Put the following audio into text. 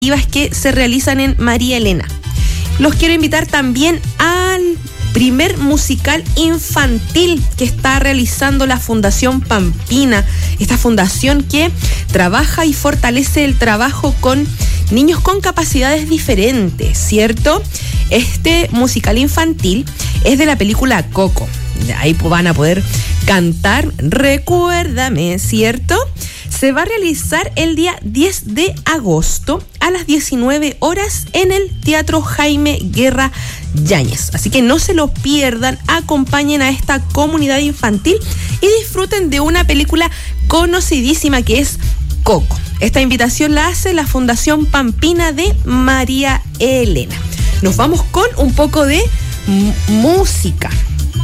que se realizan en María Elena. Los quiero invitar también al primer musical infantil que está realizando la Fundación Pampina, esta fundación que trabaja y fortalece el trabajo con niños con capacidades diferentes, ¿cierto? Este musical infantil es de la película Coco. Ahí van a poder cantar Recuérdame, ¿cierto? Se va a realizar el día 10 de agosto a las 19 horas en el Teatro Jaime Guerra Yáñez. Así que no se lo pierdan, acompañen a esta comunidad infantil y disfruten de una película conocidísima que es Coco. Esta invitación la hace la Fundación Pampina de María Elena. Nos vamos con un poco de música.